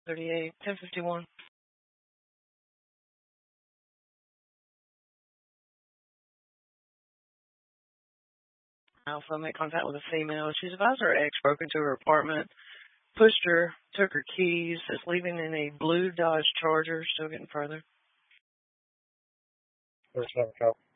38, 1051. Alpha made contact with a female. She's advised her ex broke into her apartment, pushed her, took her keys, is leaving in a blue Dodge Charger, still getting further. There's another call.